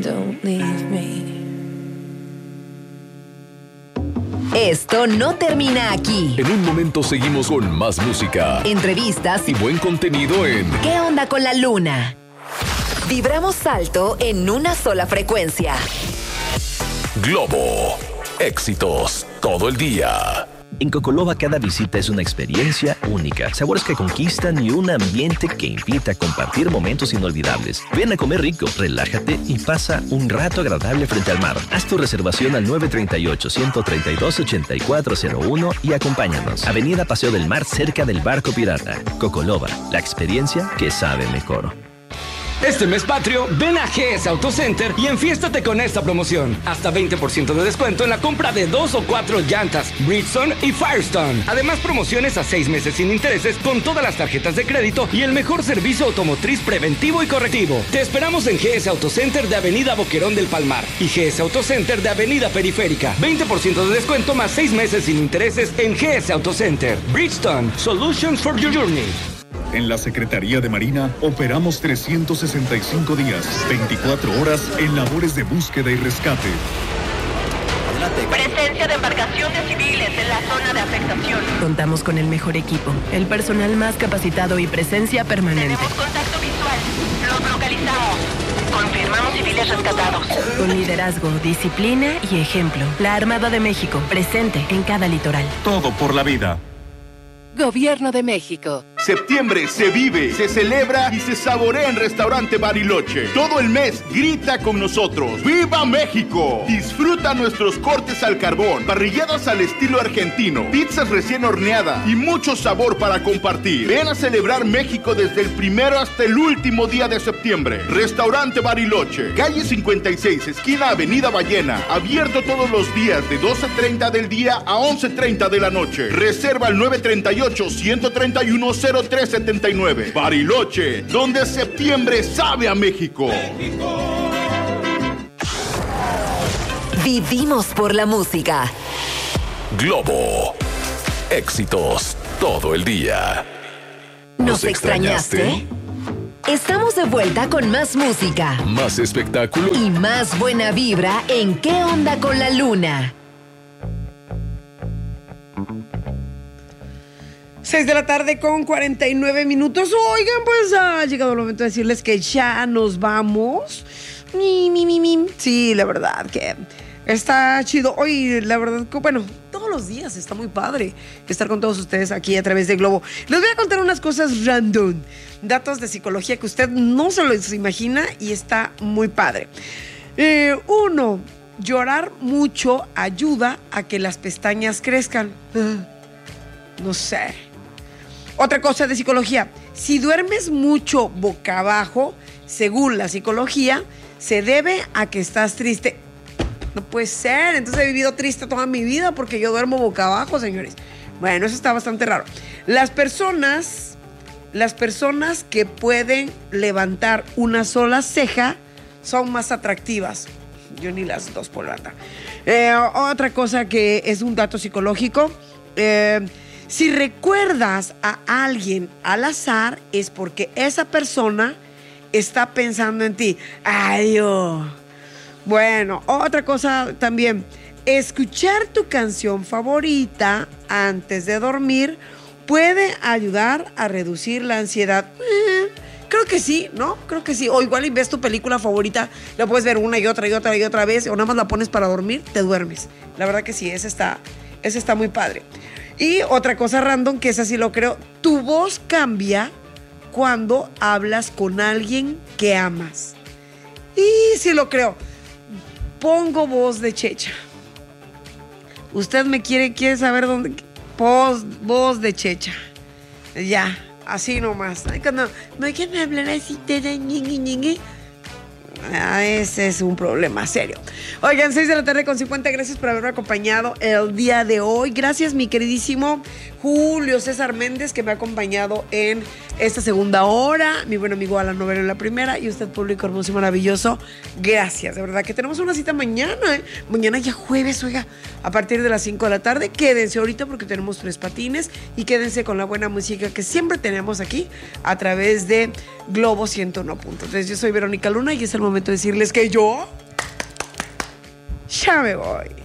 don't leave me. Esto no termina aquí. En un momento seguimos con más música, Entrevistas y buen contenido en ¿Qué onda con la luna? Vibramos alto en una sola frecuencia. Globo. Éxitos todo el día. En Cocoloba cada visita es una experiencia única, sabores que conquistan y un ambiente que invita a compartir momentos inolvidables. Ven a comer rico, relájate y pasa un rato agradable frente al mar. Haz tu reservación al 938-132-8401 y acompáñanos. Avenida Paseo del Mar, cerca del Barco Pirata. Cocoloba, la experiencia que sabe mejor. Este mes patrio, ven a GS Auto Center y enfiéstate con esta promoción. Hasta 20% de descuento en la compra de 2 o 4 llantas, Bridgestone y Firestone. Además, promociones a 6 meses sin intereses con todas las tarjetas de crédito y el mejor servicio automotriz preventivo y correctivo. Te esperamos en GS Auto Center de Avenida Boquerón del Palmar y GS Auto Center de Avenida Periférica. 20% de descuento más 6 meses sin intereses en GS Auto Center. Bridgestone, Solutions for Your Journey. En la Secretaría de Marina operamos 365 días, 24 horas en labores de búsqueda y rescate. Presencia de embarcaciones civiles en la zona de afectación. Contamos con el mejor equipo, el personal más capacitado y presencia permanente. Tenemos contacto visual. Los localizamos. Confirmamos civiles rescatados. Con liderazgo, disciplina y ejemplo. La Armada de México, presente en cada litoral. Todo por la vida. Gobierno de México. Septiembre se vive, se celebra y se saborea en Restaurante Bariloche. Todo el mes grita con nosotros. ¡Viva México! Disfruta nuestros cortes al carbón, parrilladas al estilo argentino, pizzas recién horneadas y mucho sabor para compartir. Ven a celebrar México desde el primero hasta el último día de septiembre. Restaurante Bariloche, calle 56, esquina Avenida Ballena. Abierto todos los días de 12:30 del día a 11:30 de la noche. Reserva al 938-131-0379. Bariloche, donde septiembre sabe a México. Vivimos por la música. Globo. Éxitos todo el día. ¿Nos extrañaste? Estamos de vuelta con más música, Más espectáculo y más buena vibra en ¿Qué onda con la luna? 6 de la tarde con 49 minutos. Oigan, pues ha llegado el momento de decirles que ya nos vamos. Sí, la verdad que está chido. Hoy, la verdad que, bueno, todos los días está muy padre estar con todos ustedes aquí a través de Globo. Les voy a contar unas cosas random, datos de psicología que usted no se los imagina y está muy padre. Uno, llorar mucho ayuda a que las pestañas crezcan. No sé. Otra cosa de psicología, si duermes mucho boca abajo, según la psicología, se debe a que estás triste. No puede ser, entonces he vivido triste toda mi vida porque yo duermo boca abajo, señores. Bueno, eso está bastante raro. Las personas que pueden levantar una sola ceja son más atractivas. Yo ni las dos puedo levantar. Otra cosa que es un dato psicológico, si recuerdas a alguien al azar, es porque esa persona está pensando en ti. Ay, oh. Bueno, otra cosa también. Escuchar tu canción favorita antes de dormir puede ayudar a reducir la ansiedad. Creo que sí, ¿no? Creo que sí. O igual ves tu película favorita, la puedes ver una y otra y otra y otra vez, o nada más la pones para dormir, te duermes. La verdad que sí, ese está muy padre. Y otra cosa random, que esa sí lo creo, tu voz cambia cuando hablas con alguien que amas. Y sí lo creo. Pongo voz de Checha. Usted me quiere saber dónde. Voz de Checha. Ya, así nomás. Ay, cuando me quieren hablar así, ese es un problema serio. Oigan, 6 de la tarde con 50. Gracias por haberme acompañado el día de hoy. Gracias, mi queridísimo Julio César Méndez, que me ha acompañado en esta segunda hora. Mi buen amigo Alan Novelo en la primera. Y usted, público hermoso y maravilloso, gracias. De verdad que tenemos una cita mañana. Mañana ya jueves, oiga, a partir de las 5 de la tarde. Quédense ahorita porque tenemos 3 patines. Y quédense con la buena música que siempre tenemos aquí a través de Globo 101.3. Yo soy Verónica Luna y es el momento de decirles que yo Ya me voy.